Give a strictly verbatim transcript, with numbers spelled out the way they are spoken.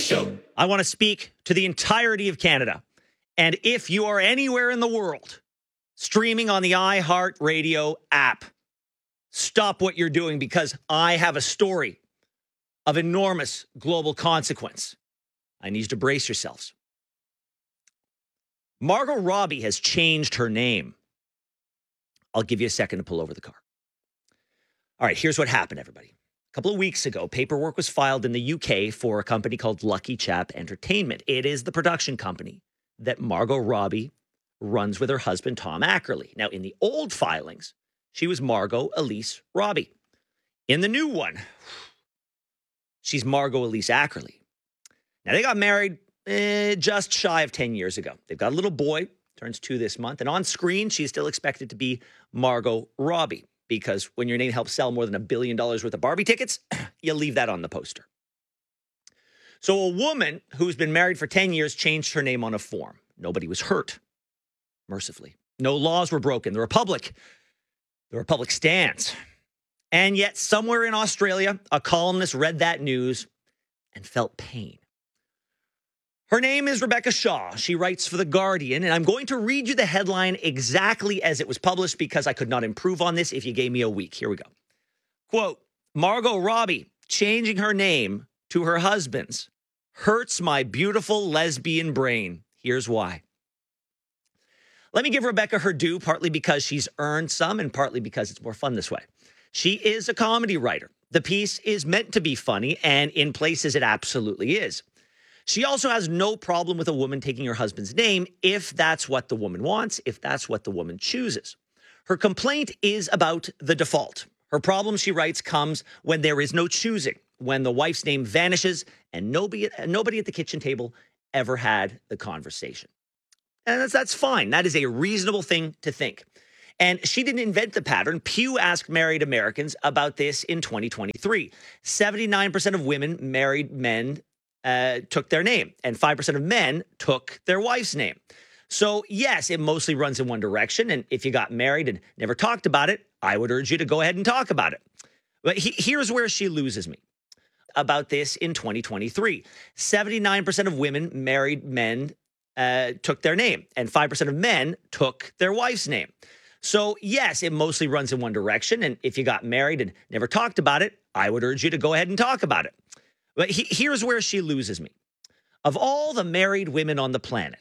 Show. I want to speak to the entirety of Canada. And if you are anywhere in the world streaming on the iHeartRadio app, stop what you're doing because I have a story of enormous global consequence. I need you to brace yourselves. Margot Robbie has changed her name. I'll give you a second to pull over the car. All right, here's what happened, everybody. A couple of weeks ago, paperwork was filed in the U K for a company called Lucky Chap Entertainment. It is the production company that Margot Robbie runs with her husband, Tom Ackerley. Now, in the old filings, she was Margot Elise Robbie. In the new one, she's Margot Elise Ackerley. Now, they got married eh, just shy of ten years ago. They've got a little boy, turns two this month. And on screen, she's still expected to be Margot Robbie. Because when your name helps sell more than a billion dollars worth of Barbie tickets, you leave that on the poster. So a woman who's been married for ten years changed her name on a form. Nobody was hurt, mercifully. No laws were broken. The Republic, the Republic stands. And yet somewhere in Australia, a columnist read that news and felt pain. Her name is Rebecca Shaw. She writes for The Guardian, and I'm going to read you the headline exactly as it was published because I could not improve on this if you gave me a week. Here we go. Quote, Margot Robbie changing her name to her husband's hurts my beautiful lesbian brain. Here's why. Let me give Rebecca her due, partly because she's earned some and partly because it's more fun this way. She is a comedy writer. The piece is meant to be funny, and in places it absolutely is. She also has no problem with a woman taking her husband's name if that's what the woman wants, if that's what the woman chooses. Her complaint is about the default. Her problem, she writes, comes when there is no choosing, when the wife's name vanishes and nobody, nobody at the kitchen table ever had the conversation. And that's, that's fine. That is a reasonable thing to think. And she didn't invent the pattern. Pew asked married Americans about this in twenty twenty-three. seventy-nine percent of women married men Uh, took their name, and five percent of men took their wife's name. So, yes, it mostly runs in one direction, and if you got married and never talked about it, I would urge you to go ahead and talk about it. But he, here's where she loses me about this in twenty twenty-three. seventy-nine percent of women married men uh, took their name, and five percent of men took their wife's name. So, yes, it mostly runs in one direction, and if you got married and never talked about it, I would urge you to go ahead and talk about it. But he, here's where she loses me. Of all the married women on the planet,